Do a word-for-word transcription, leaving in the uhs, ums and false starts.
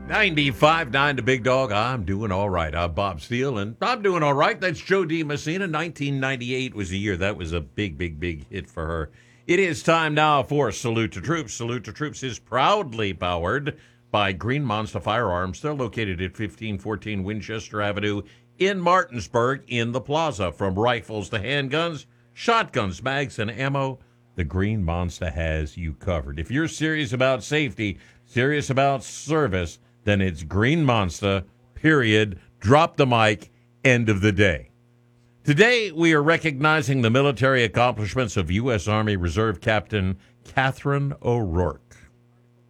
ninety-five nine to Big Dog. I'm doing all right. I'm Bob Steele, and I'm doing all right. That's Joe DiMessina. nineteen ninety-eight was the year. That was a big, big, big hit for her. It is time now for Salute to Troops. Salute to Troops is proudly powered by Green Monster Firearms. They're located at fifteen fourteen Winchester Avenue in Martinsburg in the plaza. From rifles to handguns, shotguns, mags, and ammo, the Green Monster has you covered. If you're serious about safety, serious about service, then it's Green Monster, period. Drop the mic, end of the day. Today, we are recognizing the military accomplishments of U S. Army Reserve Captain Catherine O'Rourke.